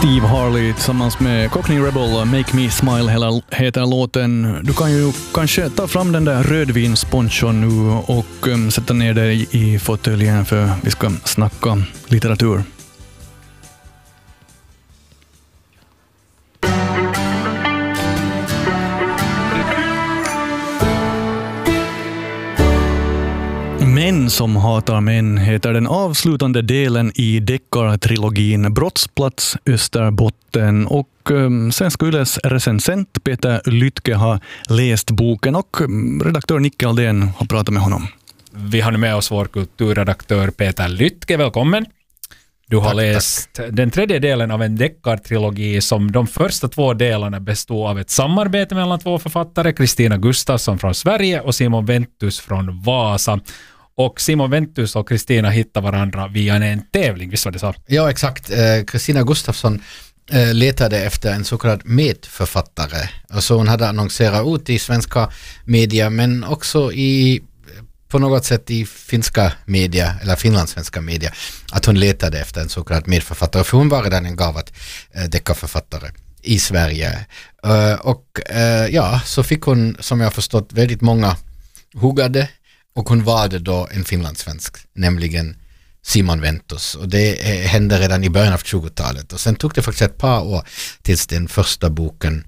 Steve Harley tillsammans med Cockney Rebel, Make Me Smile heter låten. Du kan ju kanske ta fram den där rödvinsponchon nu och sätta ner dig i fåtöljen för vi ska snacka litteratur. Män som hatar män heter den avslutande delen i deckartrilogin Brottsplats Österbotten och Svenska Yles recensent Peter Lytke har läst boken och redaktör Nicke Aldén har pratat med honom. Vi har nu med oss vår kulturredaktör Peter Lytke, välkommen. Du har läst den tredje delen av en deckartrilogi som de första två delarna bestod av ett samarbete mellan två författare, Kristina Gustafsson från Sverige och Simon Ventus från Vasa. Och Simon Ventus och Kristina hittar varandra via en tävling, visst var det så? Ja, exakt. Kristina Gustafsson letade efter en så kallad medförfattare. Alltså hon hade annonserat ut i svenska media men också på något sätt i finska media eller finlandssvenska media att hon letade efter en så kallad medförfattare. För hon var redan en gavad deckarförfattare i Sverige. Så fick hon, som jag har förstått, väldigt många huggade. Och hon valde då en finlandssvensk, nämligen Simon Ventus. Och det hände redan i början av 20-talet. Och sen tog det faktiskt ett par år tills den första boken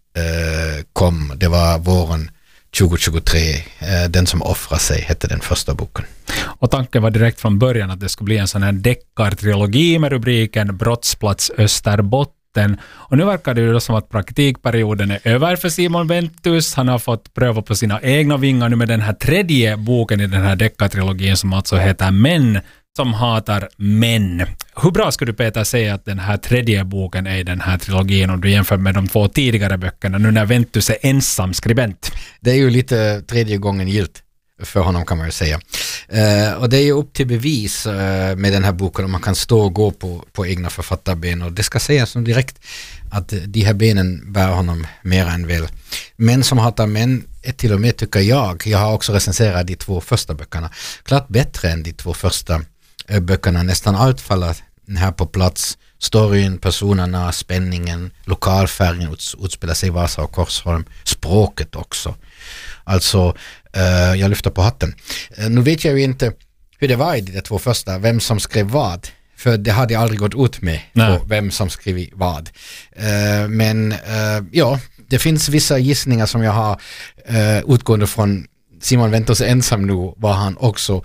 kom. Det var våren 2023. Den som offrar sig hette den första boken. Och tanken var direkt från början att det skulle bli en sån här deckartrilogi med rubriken Brottsplats Österbotten. Och nu verkar det ju som att praktikperioden är över för Simon Ventus. Han har fått pröva på sina egna vingar nu med den här tredje boken i den här deckartrilogin som alltså heter Män som hatar män. Hur bra skulle du, Peter, säga att den här tredje boken är i den här trilogin om du jämför med de två tidigare böckerna nu när Ventus är ensam skribent? Det är ju lite tredje gången gilt för honom, kan man ju säga. Och det är ju upp till bevis med den här boken om man kan stå och gå på egna författarben, och det ska sägas som direkt att de här benen bär honom mer än väl. Män som hatar män är till och med, tycker jag har också recenserat de två första böckerna, klart bättre än de två första böckerna. Nästan allt faller här på plats. Storyn, personerna, spänningen, lokalfärgen utspelar sig i Vasa och Korsholm, språket också. Alltså, jag lyfter på hatten. Nu vet jag ju inte hur det var i de två första, vem som skrev vad. För det hade jag aldrig gått ut med på vem som skrev vad. Men det finns vissa gissningar som jag har utgående från Simon Ventus ensam nu, vad han också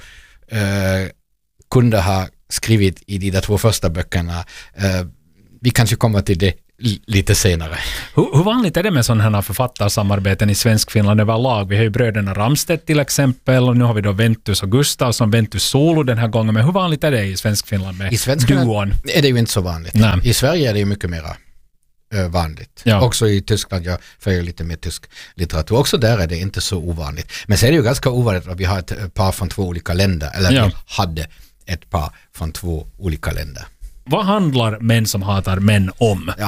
kunde ha skrivit i de där två första böckerna. Vi kanske kommer till det lite senare. Hur vanligt är det med sådana här författarsamarbeten i Svensk-Finland överlag? Vi har ju bröderna Ramstedt till exempel, och nu har vi då Ventus och Gustafsson, Ventus solo den här gången. Men hur vanligt är det i Svensk-Finland med duon? Är det ju inte så vanligt. Nej. I Sverige är det ju mycket mer vanligt. Ja. Också i Tyskland, jag följer lite mer tysk litteratur. Också där är det inte så ovanligt. Men så är det ju ganska ovanligt att vi har ett par från två olika länder. Eller vi hade ett par från två olika länder. Vad handlar Män som hatar män om? Ja,